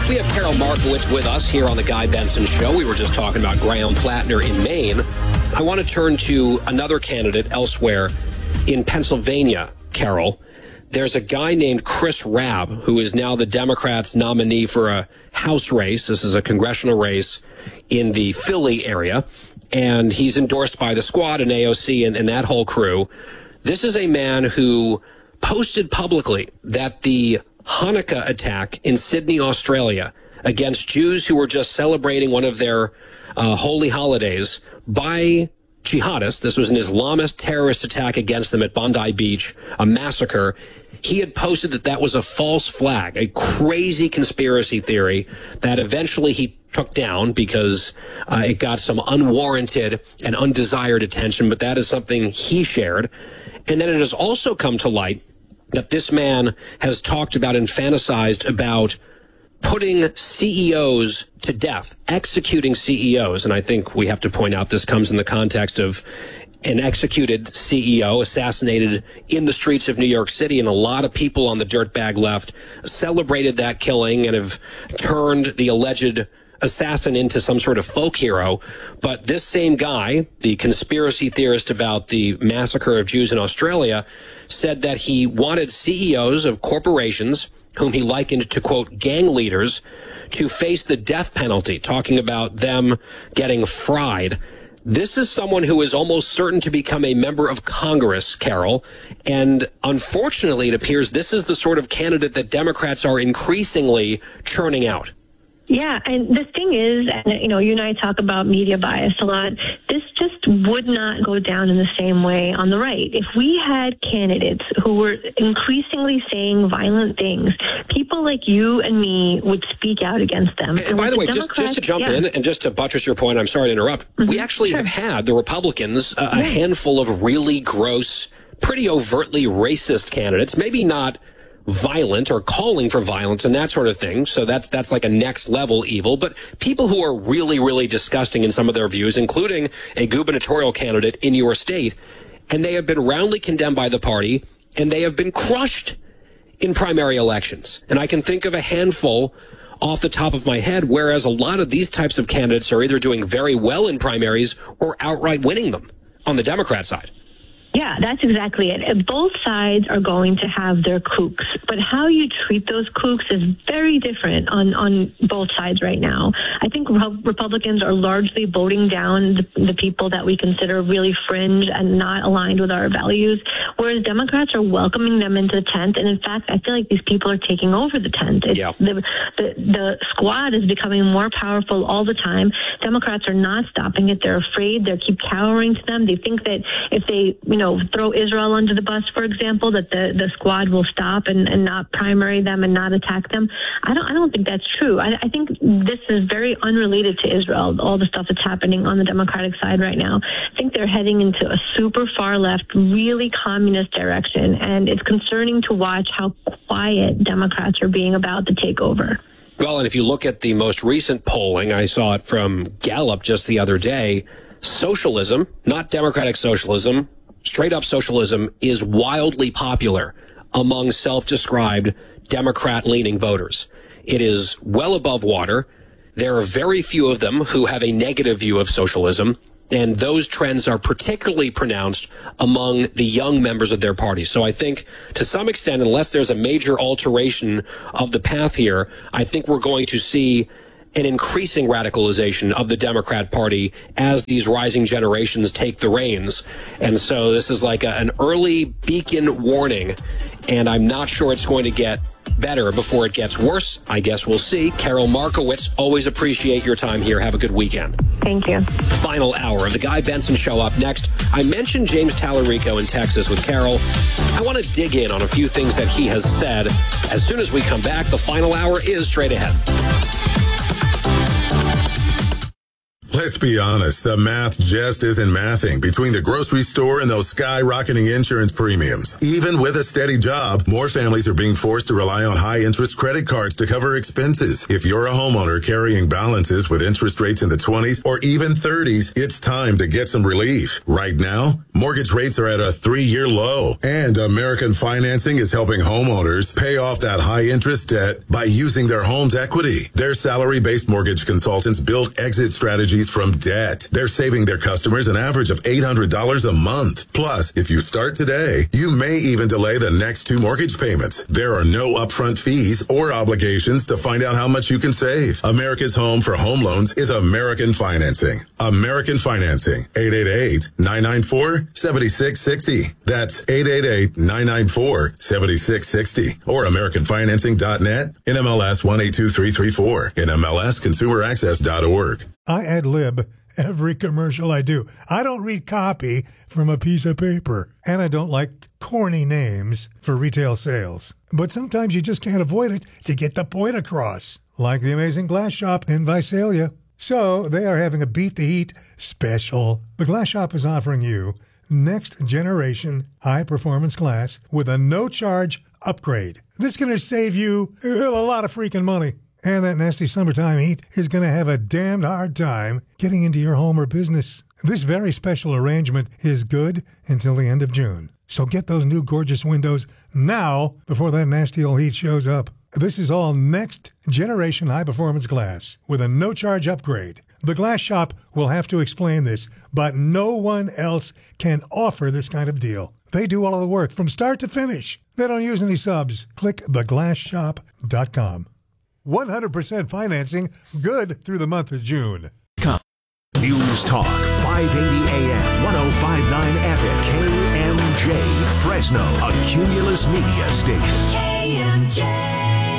We have Carol Markowitz with us here on the Guy Benson Show. We were just talking about Graham Plattner in Maine. I want to turn to another candidate elsewhere in Pennsylvania, Carol. There's a guy named Chris Rabb, who is now the Democrats' nominee for a House race. This is a congressional race in the Philly area, and he's endorsed by the Squad and AOC and that whole crew. This is a man who posted publicly that the Hanukkah attack in Sydney, Australia, against Jews who were just celebrating one of their holy holidays by jihadists. This was an Islamist terrorist attack against them at Bondi Beach, a massacre. He had posted that that was a false flag, a crazy conspiracy theory that eventually he took down because it got some unwarranted and undesired attention, but that is something he shared. And then it has also come to light that this man has talked about and fantasized about putting CEOs to death, executing CEOs. And I think we have to point out this comes in the context of an executed CEO assassinated in the streets of New York City. And a lot of people on the dirtbag left celebrated that killing and have turned the alleged assassin into some sort of folk hero. But this same guy, the conspiracy theorist about the massacre of Jews in Australia, said that he wanted CEOs of corporations, whom he likened to, quote, gang leaders, to face the death penalty, talking about them getting fried. This is someone who is almost certain to become a member of Congress, Carol. And unfortunately, it appears this is the sort of candidate that Democrats are increasingly churning out. Yeah, and the thing is, you know, you and I talk about media bias a lot. This just would not go down in the same way on the right. If we had candidates who were increasingly saying violent things, people like you and me would speak out against them. And by the way, just to jump in and just to buttress your point, I'm sorry to interrupt. Mm-hmm. We actually have had, the Republicans, a handful of really gross, pretty overtly racist candidates, maybe not violent or calling for violence and that sort of thing. So that's like a next level evil. But people who are really, really disgusting in some of their views, including a gubernatorial candidate in your state, and they have been roundly condemned by the party, and they have been crushed in primary elections. And I can think of a handful off the top of my head, whereas a lot of these types of candidates are either doing very well in primaries or outright winning them on the Democrat side. Yeah, that's exactly it. Both sides are going to have their kooks, but how you treat those kooks is very different on both sides right now. I think Republicans are largely voting down the people that we consider really fringe and not aligned with our values, whereas Democrats are welcoming them into the tent. And in fact, I feel like these people are taking over the tent. The Squad is becoming more powerful all the time. Democrats are not stopping it. They're afraid. They keep cowering to them. They think that if they, throw Israel under the bus, for example, that the Squad will stop and not primary them and not attack them. I don't think that's true. I think this is very unrelated to Israel, all the stuff that's happening on the Democratic side right now. I think they're heading into a super far left, really communist direction, and it's concerning to watch how quiet Democrats are being about the takeover. Well, and if you look at the most recent polling, I saw it from Gallup just the other day, socialism, not democratic socialism, straight up socialism, is wildly popular among self-described Democrat-leaning voters. It is well above water. There are very few of them who have a negative view of socialism, and those trends are particularly pronounced among the young members of their party. So I think, to some extent, unless there's a major alteration of the path here, I think we're going to see an increasing radicalization of the Democrat Party as these rising generations take the reins. And so this is like an early beacon warning, and I'm not sure it's going to get better before it gets worse. I guess we'll see. Carol Markowitz, always appreciate your time here. Have a good weekend. Thank you. Final hour of the Guy Benson Show up next. I mentioned James Tallarico in Texas with Carol. I want to dig in on a few things that he has said. As soon as we come back, the final hour is straight ahead. Let's be honest, the math just isn't mathing between the grocery store and those skyrocketing insurance premiums. Even with a steady job, more families are being forced to rely on high-interest credit cards to cover expenses. If you're a homeowner carrying balances with interest rates in the 20s or even 30s, it's time to get some relief. Right now, Mortgage rates are at a 3-year low, and American Financing is helping homeowners pay off that high-interest debt by using their home's equity. Their salary-based mortgage consultants build exit strategies from debt. They're saving their customers an average of $800 a month. Plus, if you start today, you may even delay the next 2 mortgage payments. There are no upfront fees or obligations to find out how much you can save. America's home for home loans is American Financing. American Financing, 888-994-7660. That's 888-994-7660. Or AmericanFinancing.net, NMLS 182334, NMLSConsumerAccess.org. I ad-lib every commercial I do. I don't read copy from a piece of paper. And I don't like corny names for retail sales. But sometimes you just can't avoid it to get the point across. Like the amazing Glass Shop in Visalia. So they are having a Beat the Heat special. The Glass Shop is offering you next generation high-performance glass with a no-charge upgrade. This is going to save you a lot of freaking money. And that nasty summertime heat is going to have a damned hard time getting into your home or business. This very special arrangement is good until the end of June. So get those new gorgeous windows now before that nasty old heat shows up. This is all next generation high-performance glass with a no-charge upgrade. The Glass Shop will have to explain this, but no one else can offer this kind of deal. They do all of the work from start to finish. They don't use any subs. Click theglassshop.com. 100% financing, good through the month of June. News Talk, 580 AM, 1059 FM, KMJ, Fresno, a Cumulus Media station. KMJ.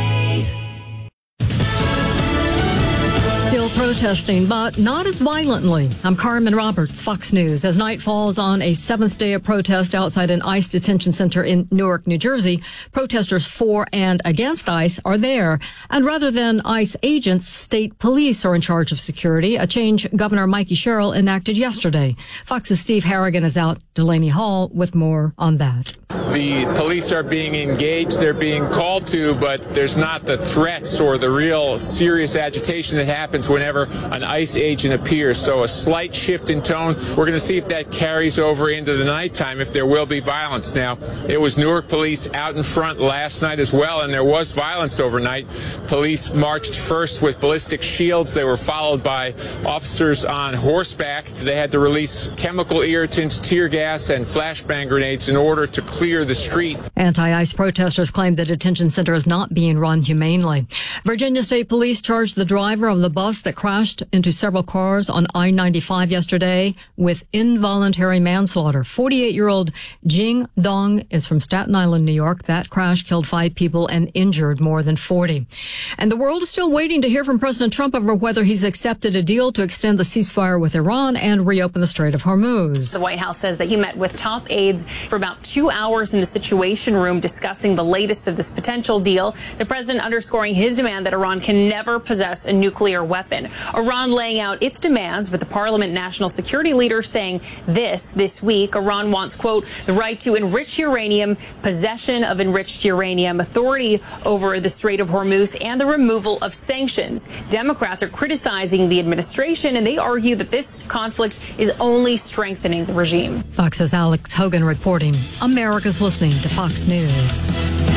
Still protesting, but not as violently. I'm Carmen Roberts, Fox News. As night falls on a 7th day of protest outside an ICE detention center in Newark, New Jersey, protesters for and against ICE are there. And rather than ICE agents, state police are in charge of security, a change Governor Mikey Sherrill enacted yesterday. Fox's Steve Harrigan is out Delaney Hall with more on that. The police are being engaged, they're being called to, but there's not the threats or the real serious agitation that happens whenever an ICE agent appears. So a slight shift in tone. We're going to see if that carries over into the nighttime, if there will be violence. Now, it was Newark police out in front last night as well, and there was violence overnight. Police marched first with ballistic shields. They were followed by officers on horseback. They had to release chemical irritants, tear gas, and flashbang grenades in order to clear the street. Anti-ICE protesters claim the detention center is not being run humanely. Virginia State Police charged the driver of the bus that crashed into several cars on I-95 yesterday with involuntary manslaughter. 48-year-old Jing Dong is from Staten Island, New York. That crash killed 5 people and injured more than 40. And the world is still waiting to hear from President Trump over whether he's accepted a deal to extend the ceasefire with Iran and reopen the Strait of Hormuz. The White House says that he met with top aides for about 2 hours in the Situation Room discussing the latest of this potential deal. The president underscoring his demand that Iran can never possess a nuclear weapon. Iran laying out its demands, with the Parliament National Security leader saying this week. Iran wants, quote, the right to enrich uranium, possession of enriched uranium, authority over the Strait of Hormuz, and the removal of sanctions. Democrats are criticizing the administration, and they argue that this conflict is only strengthening the regime. Fox's Alex Hogan reporting. America's listening to Fox News.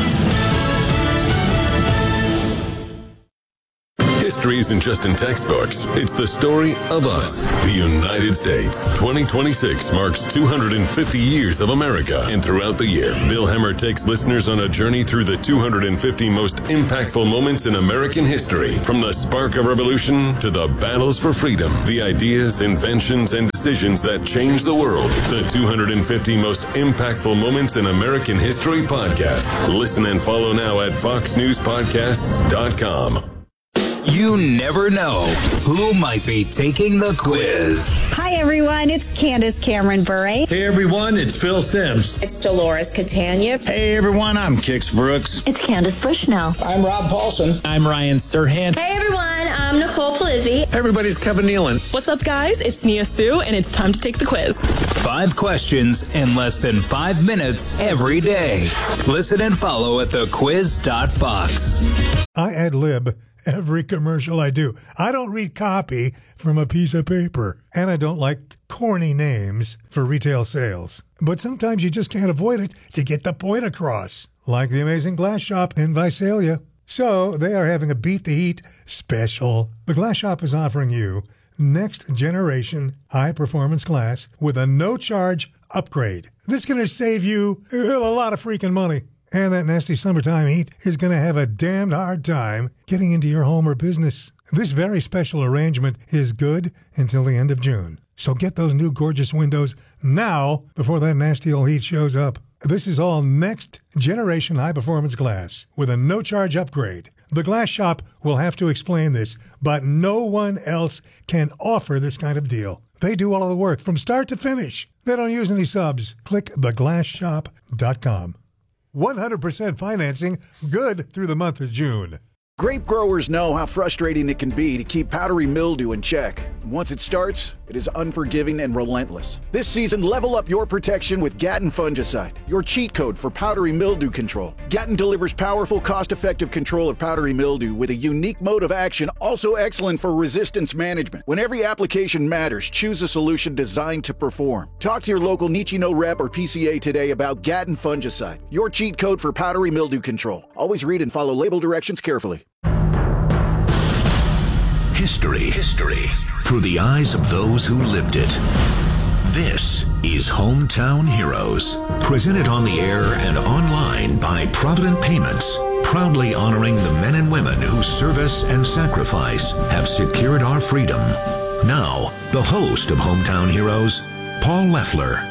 History isn't just in textbooks. It's the story of us, the United States. 2026 marks 250 years of America. And throughout the year, Bill Hemmer takes listeners on a journey through the 250 most impactful moments in American history. From the spark of revolution to the battles for freedom, the ideas, inventions, and decisions that changed the world. The 250 most impactful moments in American history podcast. Listen and follow now at foxnewspodcasts.com. You never know who might be taking the quiz. Hi, everyone. It's Candace Cameron Bure. Hey, everyone. It's Phil Sims. It's Dolores Catania. Hey, everyone. I'm Kix Brooks. It's Candace Bushnell. I'm Rob Paulson. I'm Ryan Serhant. Hey, everyone. I'm Nicole Palizzi. Everybody's Kevin Nealon. What's up, guys? It's Nia Sue, and it's time to take the quiz. 5 questions in less than 5 minutes every day. Listen and follow at thequiz.fox. I ad-lib every commercial I do. I don't read copy from a piece of paper. And I don't like corny names for retail sales. But sometimes you just can't avoid it to get the point across. Like the Amazing Glass Shop in Visalia. So they are having a Beat the Heat special. The Glass Shop is offering you next generation high-performance glass with a no-charge upgrade. This is going to save you a lot of freaking money. And that nasty summertime heat is going to have a damned hard time getting into your home or business. This very special arrangement is good until the end of June. So get those new gorgeous windows now before that nasty old heat shows up. This is all next generation high-performance glass with a no-charge upgrade. The Glass Shop will have to explain this, but no one else can offer this kind of deal. They do all of the work from start to finish. They don't use any subs. Click theglassshop.com. 100% financing, good through the month of June. Grape growers know how frustrating it can be to keep powdery mildew in check. Once it starts, it is unforgiving and relentless. This season, level up your protection with Gatton Fungicide, your cheat code for powdery mildew control. Gatton delivers powerful, cost-effective control of powdery mildew with a unique mode of action, also excellent for resistance management. When every application matters, choose a solution designed to perform. Talk to your local Nichino rep or PCA today about Gatton Fungicide, your cheat code for powdery mildew control. Always read and follow label directions carefully. History through the eyes of those who lived it. This is Hometown Heroes, presented on the air and online by Provident Payments, proudly honoring the men and women whose service and sacrifice have secured our freedom. Now, the host of Hometown Heroes, Paul Leffler.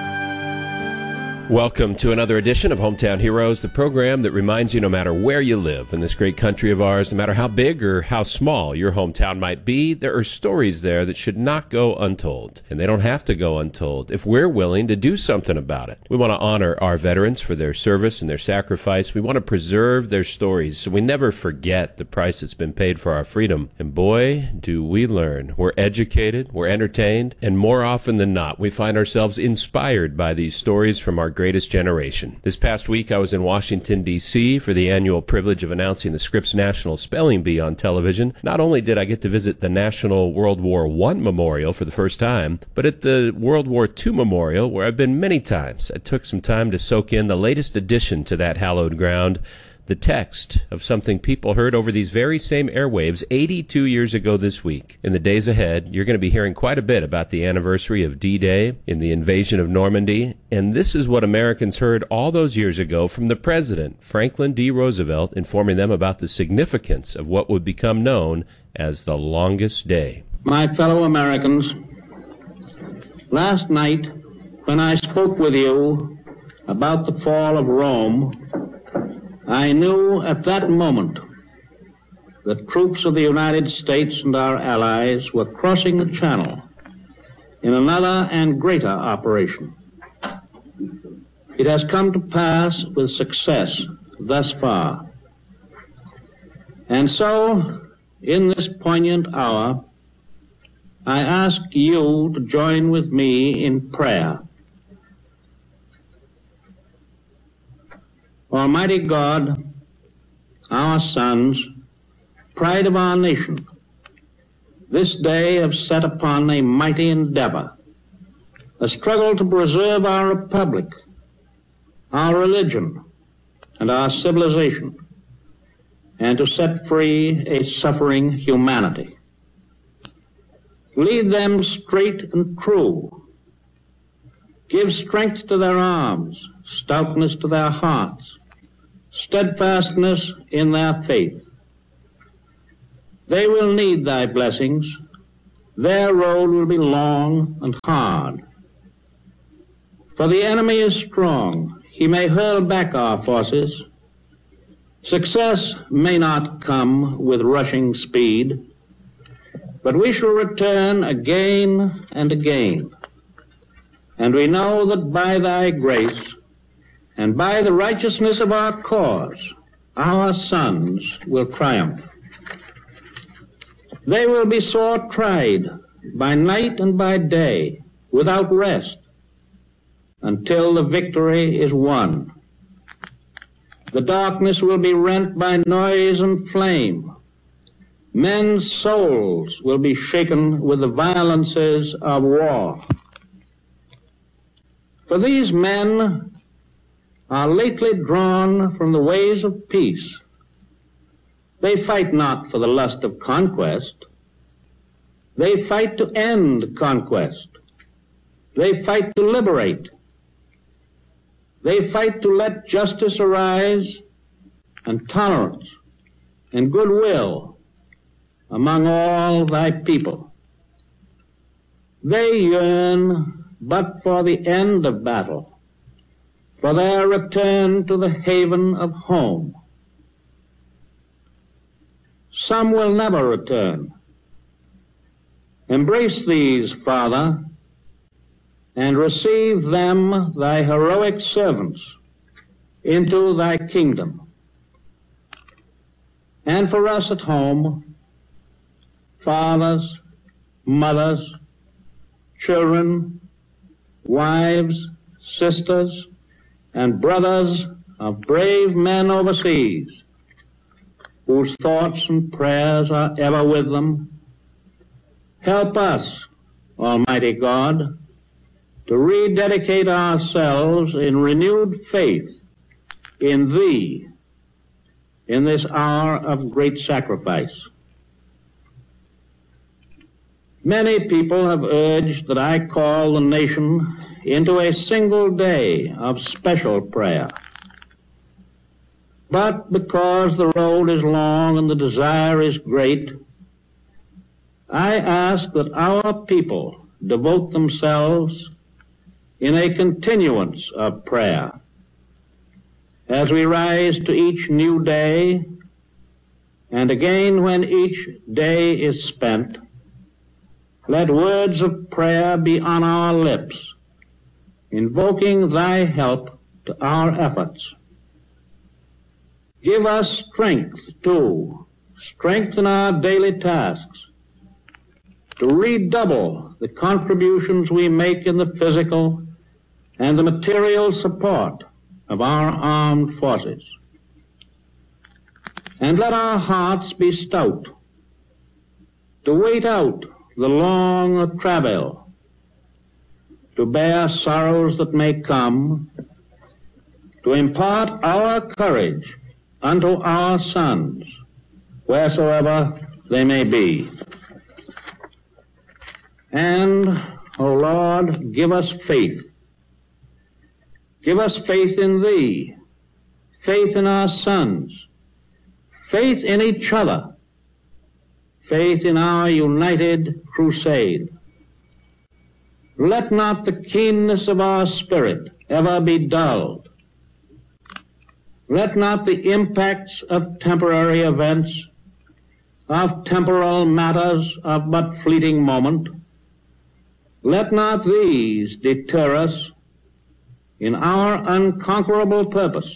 Welcome to another edition of Hometown Heroes, the program that reminds you no matter where you live in this great country of ours, no matter how big or how small your hometown might be, there are stories there that should not go untold. And they don't have to go untold if we're willing to do something about it. We want to honor our veterans for their service and their sacrifice. We want to preserve their stories so we never forget the price that's been paid for our freedom. And boy, do we learn. We're educated, we're entertained, and more often than not, we find ourselves inspired by these stories from our greatest generation. This past week, I was in Washington, D.C. for the annual privilege of announcing the Scripps National Spelling Bee on television. Not only did I get to visit the National World War I Memorial for the first time, but at the World War II Memorial, where I've been many times. I took some time to soak in the latest addition to that hallowed ground, the text of something people heard over these very same airwaves 82 years ago this week. In the days ahead, you're going to be hearing quite a bit about the anniversary of D-Day in the invasion of Normandy, and this is what Americans heard all those years ago from the President, Franklin D. Roosevelt, informing them about the significance of what would become known as the longest day. My fellow Americans, last night when I spoke with you about the fall of Rome, I knew at that moment that troops of the United States and our allies were crossing the Channel in another and greater operation. It has come to pass with success thus far. And so, in this poignant hour, I ask you to join with me in prayer. Almighty God, our sons, pride of our nation, this day have set upon a mighty endeavor, a struggle to preserve our republic, our religion, and our civilization, and to set free a suffering humanity. Lead them straight and true. Give strength to their arms, stoutness to their hearts, steadfastness in their faith. They will need thy blessings. Their road will be long and hard. For the enemy is strong. He may hurl back our forces. Success may not come with rushing speed, but we shall return again and again. And we know that by thy grace and by the righteousness of our cause, our sons will triumph. They will be sore tried by night and by day, without rest, until the victory is won. The darkness will be rent by noise and flame. Men's souls will be shaken with the violences of war. For these men are lately drawn from the ways of peace. They fight not for the lust of conquest. They fight to end conquest. They fight to liberate. They fight to let justice arise and tolerance and goodwill among all thy people. They yearn but for the end of battle, for their return to the haven of home. Some will never return. Embrace these, Father, and receive them, thy heroic servants, into thy kingdom. And for us at home, fathers, mothers, children, wives, sisters, and brothers of brave men overseas, whose thoughts and prayers are ever with them, help us, Almighty God, to rededicate ourselves in renewed faith in Thee in this hour of great sacrifice. Many people have urged that I call the nation into a single day of special prayer. But because the road is long and the desire is great, I ask that our people devote themselves in a continuance of prayer. As we rise to each new day, and again when each day is spent, let words of prayer be on our lips, invoking thy help to our efforts. Give us strength, too, strength in our daily tasks, to redouble the contributions we make in the physical and the material support of our armed forces. And let our hearts be stout to wait out the long travail, to bear sorrows that may come, to impart our courage unto our sons, wheresoever they may be. And, O Lord, give us faith. Give us faith in Thee, faith in our sons, faith in each other, faith in our united crusade. Let not the keenness of our spirit ever be dulled. Let not the impacts of temporary events, of temporal matters of but fleeting moment, let not these deter us in our unconquerable purpose.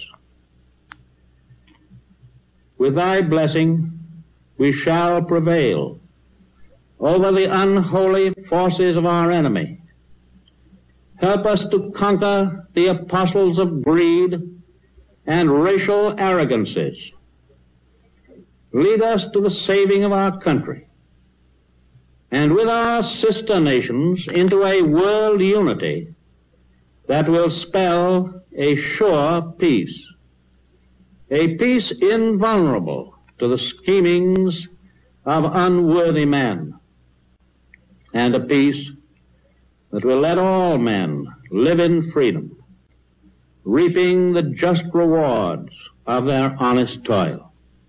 With thy blessing, we shall prevail over the unholy forces of our enemy. Help us to conquer the apostles of greed and racial arrogances. Lead us to the saving of our country, and with our sister nations into a world unity that will spell a sure peace, a peace invulnerable to the schemings of unworthy men, and a peace that will let all men live in freedom, reaping the just rewards of their honest toil.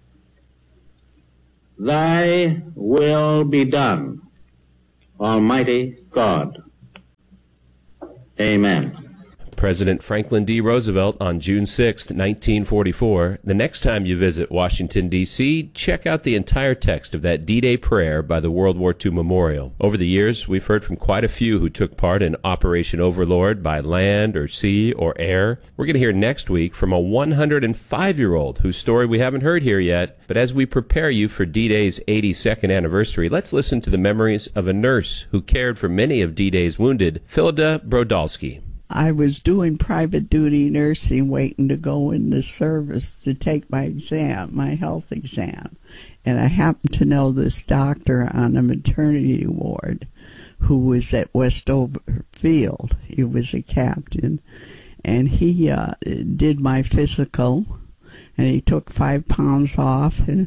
Thy will be done, Almighty God. Amen. President Franklin D. Roosevelt on June 6, 1944. The next time you visit Washington, D.C., check out the entire text of that D-Day prayer by the World War II Memorial. Over the years, we've heard from quite a few who took part in Operation Overlord by land or sea or air. We're going to hear next week from a 105-year-old whose story we haven't heard here yet. But as we prepare you for D-Day's 82nd anniversary, let's listen to the memories of a nurse who cared for many of D-Day's wounded, Philida Brodalski. I was doing private duty nursing, waiting to go in the service to take my exam, my health exam. And I happened to know this doctor on a maternity ward who was at Westover Field. He was a captain. And he did my physical, and he took 5 pounds off, and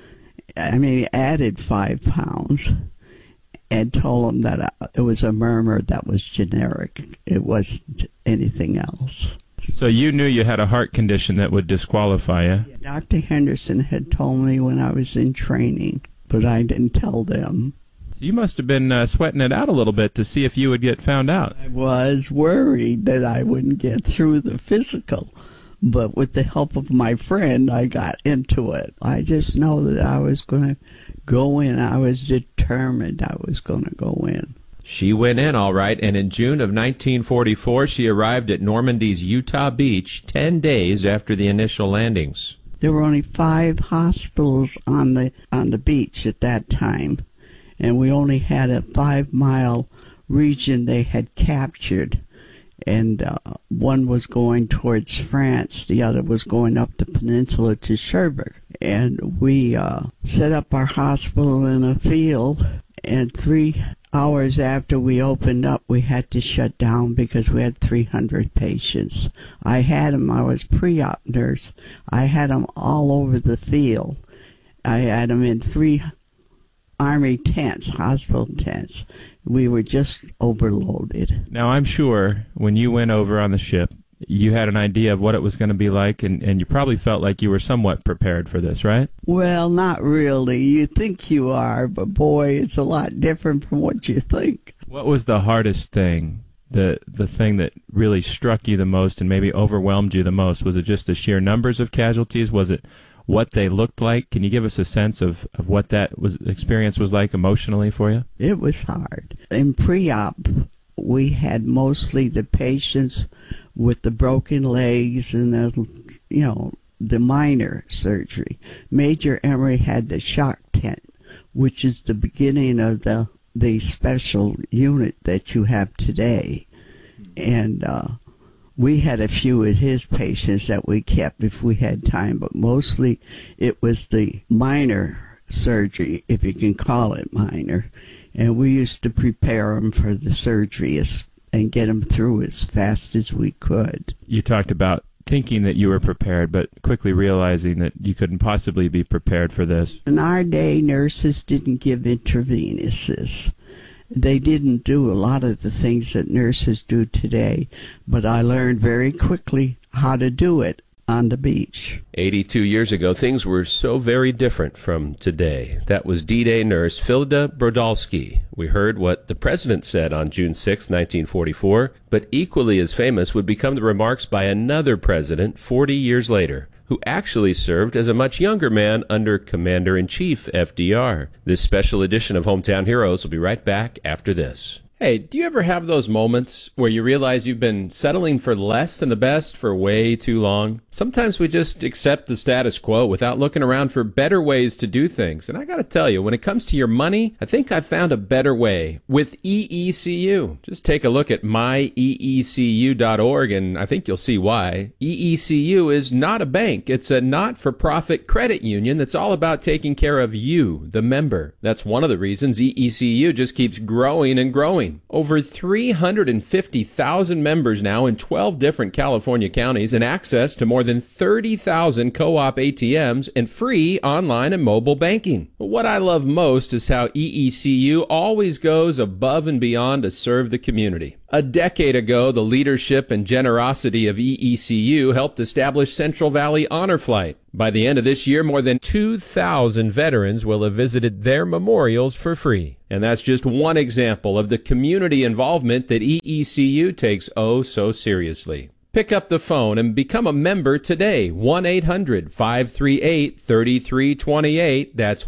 he added 5 pounds. And told him that it was a murmur that was generic. It wasn't anything else. So you knew you had a heart condition that would disqualify you? Yeah, Dr. Henderson had told me when I was in training, but I didn't tell them. You must have been sweating it out a little bit to see if you would get found out. I was worried that I wouldn't get through the physical, but with the help of my friend, I got into it. I just know that I was going to go in. I was determined I was going to go in. She went in, all right, and in June of 1944, she arrived at Normandy's Utah Beach 10 days after the initial landings. There were only 5 hospitals on the beach at that time, and we only had a 5-mile region they had captured. And one was going towards France, the other was going up the peninsula to Cherbourg. And we set up our hospital in a field, and 3 hours after we opened up, we had to shut down because we had 300 patients. I had them, I was pre-op nurse, I had them all over the field. I had them in 3 Army tents, hospital tents. We were just overloaded. Now, I'm sure when you went over on the ship, you had an idea of what it was going to be like, and you probably felt like you were somewhat prepared for this, right? Well, not really. You think you are, but boy, it's a lot different from what you think. What was the hardest thing, the thing that really struck you the most and maybe overwhelmed you the most? Was it just the sheer numbers of casualties? Was it what they looked like? Can you give us a sense of what that experience was like emotionally for you? It was hard. In pre-op, we had mostly the patients with the broken legs and the minor surgery. Major Emory had the shock tent, which is the beginning of the special unit that you have today. And we had a few of his patients that we kept if we had time, but mostly it was the minor surgery, if you can call it minor. And we used to prepare them for the surgery and get them through as fast as we could. You talked about thinking that you were prepared, but quickly realizing that you couldn't possibly be prepared for this. In our day, nurses didn't give intravenous's. They didn't do a lot of the things that nurses do today, but I learned very quickly how to do it on the beach. 82 years ago, things were so very different from today. That was D-Day nurse Philida Brodalski. We heard what the president said on June 6, 1944, but equally as famous would become the remarks by another president 40 years later, who actually served as a much younger man under Commander-in-Chief FDR. This special edition of Hometown Heroes will be right back after this. Hey, do you ever have those moments where you realize you've been settling for less than the best for way too long? Sometimes we just accept the status quo without looking around for better ways to do things. And I gotta tell you, when it comes to your money, I think I've found a better way with EECU. Just take a look at myeecu.org and I think you'll see why. EECU is not a bank. It's a not-for-profit credit union that's all about taking care of you, the member. That's one of the reasons EECU just keeps growing and growing. Over 350,000 members now in 12 different California counties and access to more than 30,000 co-op ATMs and free online and mobile banking. What I love most is how EECU always goes above and beyond to serve the community. A decade ago, the leadership and generosity of EECU helped establish Central Valley Honor Flight. By the end of this year, more than 2,000 veterans will have visited their memorials for free. And that's just one example of the community involvement that EECU takes oh so seriously. Pick up the phone and become a member today. 1-800-538-3328. That's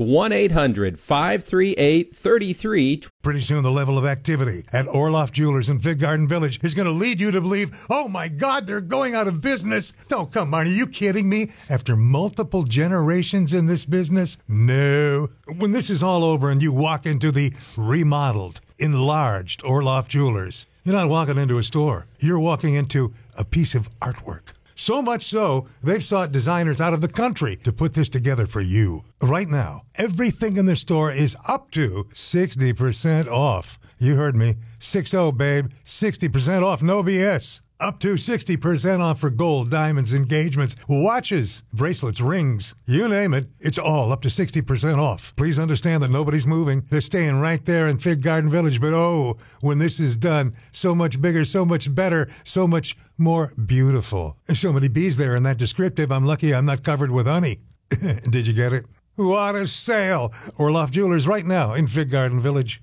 1-800-538-3328. Pretty soon the level of activity at Orloff Jewelers in Fig Garden Village is going to lead you to believe, oh my God, they're going out of business. Oh, come on, are you kidding me? After multiple generations in this business? No. When this is all over and you walk into the remodeled, enlarged Orloff Jewelers, you're not walking into a store. You're walking into a piece of artwork. So much so, they've sought designers out of the country to put this together for you. Right now, everything in the store is up to 60% off. You heard me. 6-0, babe. 60% off. No BS. Up to 60% off for gold, diamonds, engagements, watches, bracelets, rings. You name it, it's all up to 60% off. Please understand that nobody's moving. They're staying right there in Fig Garden Village. But oh, when this is done, so much bigger, so much better, so much more beautiful. There's so many bees there in that descriptive, I'm lucky I'm not covered with honey. Did you get it? What a sale! Orloff Jewelers right now in Fig Garden Village.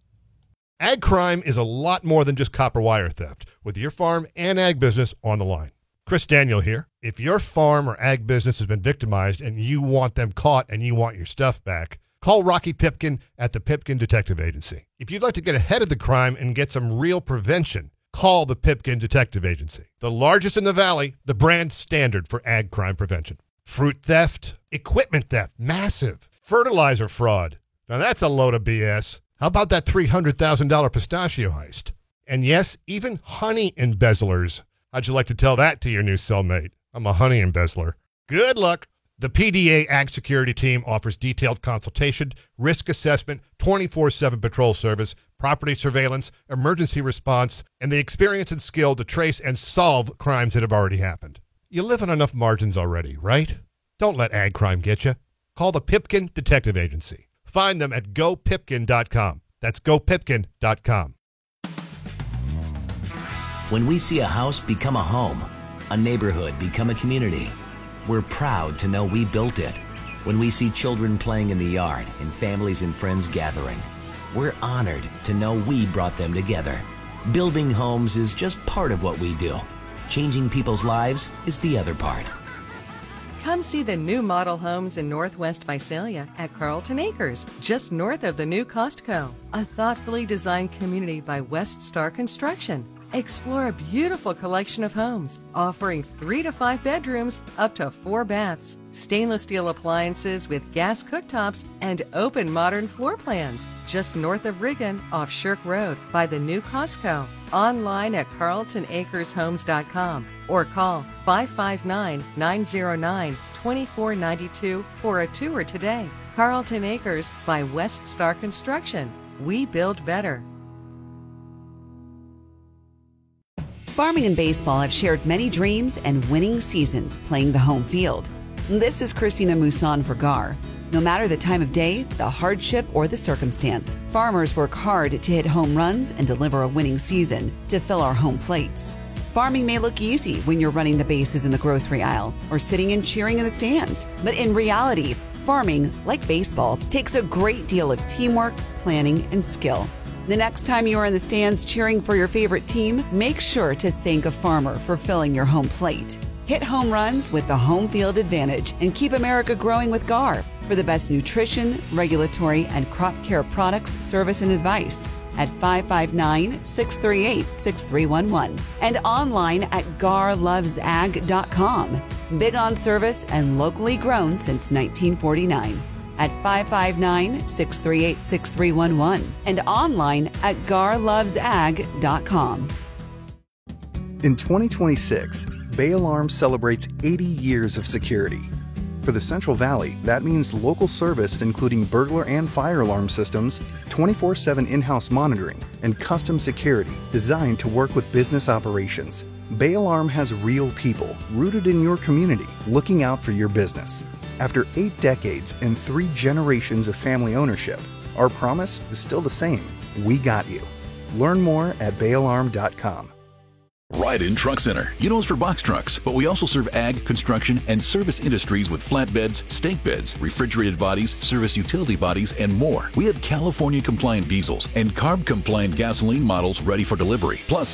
Ag crime is a lot more than just copper wire theft, with your farm and ag business on the line. Chris Daniel here. If your farm or ag business has been victimized and you want them caught and you want your stuff back, call Rocky Pipkin at the Pipkin Detective Agency. If you'd like to get ahead of the crime and get some real prevention, call the Pipkin Detective Agency. The largest in the valley, the brand standard for ag crime prevention. Fruit theft, equipment theft, massive. Fertilizer fraud. Now that's a load of BS. How about that $300,000 pistachio heist? And yes, even honey embezzlers. How'd you like to tell that to your new cellmate? I'm a honey embezzler. Good luck. The PDA Ag Security Team offers detailed consultation, risk assessment, 24/7 patrol service, property surveillance, emergency response, and the experience and skill to trace and solve crimes that have already happened. You live on enough margins already, right? Don't let ag crime get you. Call the Pipkin Detective Agency. Find them at gopipkin.com. That's gopipkin.com. When we see a house become a home, a neighborhood become a community, we're proud to know we built it. When we see children playing in the yard and families and friends gathering, we're honored to know we brought them together. Building homes is just part of what we do. Changing people's lives is the other part. Come see the new model homes in Northwest Visalia at Carlton Acres, just north of the new Costco. A thoughtfully designed community by West Star Construction. Explore a beautiful collection of homes, offering 3 to 5 bedrooms, up to 4 baths, stainless steel appliances with gas cooktops, and open modern floor plans, just north of Riggin off Shirk Road by the new Costco. Online at carltonacreshomes.com or call 559-909-2492 for a tour today. Carlton Acres by West Star Construction. We build better. Farming and baseball have shared many dreams and winning seasons playing the home field. This is Christina Mousson for GAR. No matter the time of day, the hardship, or the circumstance, farmers work hard to hit home runs and deliver a winning season to fill our home plates. Farming may look easy when you're running the bases in the grocery aisle or sitting and cheering in the stands, but in reality, farming, like baseball, takes a great deal of teamwork, planning, and skill. The next time you are in the stands cheering for your favorite team, make sure to thank a farmer for filling your home plate. Hit home runs with the home field advantage and keep America growing with GAR for the best nutrition, regulatory, and crop care products, service, and advice at 559-638-6311 and online at garlovesag.com. Big on service and locally grown since 1949 at 559-638-6311 and online at garlovesag.com. In 2026, Bay Alarm celebrates 80 years of security. For the Central Valley, that means local service including burglar and fire alarm systems, 24/7 in-house monitoring, and custom security designed to work with business operations. Bay Alarm has real people rooted in your community looking out for your business. After 8 decades and 3 generations of family ownership, our promise is still the same. We got you. Learn more at bayalarm.com. Ride-In Truck Center. You know us for box trucks, but we also serve ag, construction, and service industries with flatbeds, stake beds, refrigerated bodies, service utility bodies, and more. We have California-compliant diesels and CARB-compliant gasoline models ready for delivery. Plus,